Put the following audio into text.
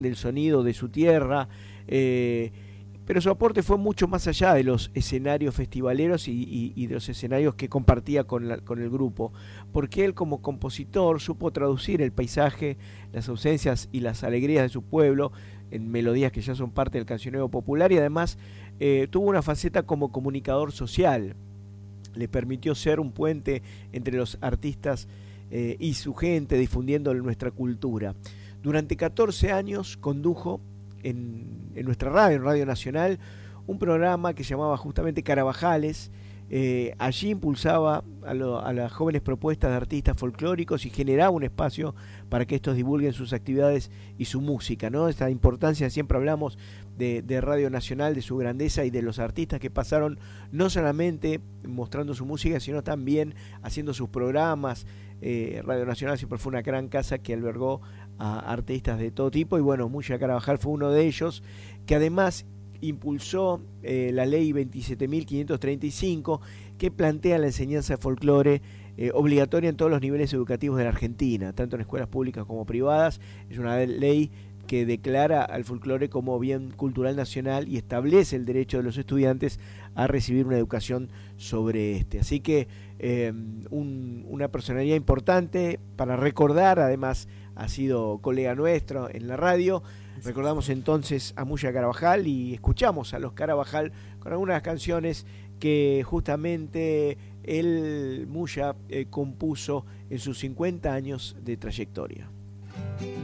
del sonido de su tierra, pero su aporte fue mucho más allá de los escenarios festivaleros y de los escenarios que compartía con el grupo, porque él como compositor supo traducir el paisaje, las ausencias y las alegrías de su pueblo en melodías que ya son parte del cancionero popular, y además tuvo una faceta como comunicador social. Le permitió ser un puente entre los artistas y su gente, difundiendo nuestra cultura. Durante 14 años condujo en nuestra radio, en Radio Nacional, un programa que se llamaba justamente Carabajales. Allí impulsaba a las jóvenes propuestas de artistas folclóricos y generaba un espacio para que estos divulguen sus actividades y su música, ¿no? Esta importancia, siempre hablamos de Radio Nacional, de su grandeza y de los artistas que pasaron no solamente mostrando su música, sino también haciendo sus programas. Radio Nacional siempre fue una gran casa que albergó a artistas de todo tipo, y bueno, Muya Carabajal fue uno de ellos, que además impulsó la ley 27.535, que plantea la enseñanza de folclore obligatoria en todos los niveles educativos de la Argentina, tanto en escuelas públicas como privadas. Es una ley que declara al folclore como bien cultural nacional y establece el derecho de los estudiantes a recibir una educación sobre este. Así que una personalidad importante para recordar. Además ha sido colega nuestro en la radio. Recordamos entonces a Muya Carabajal y escuchamos a los Carabajal con algunas canciones que justamente Muya compuso en sus 50 años de trayectoria.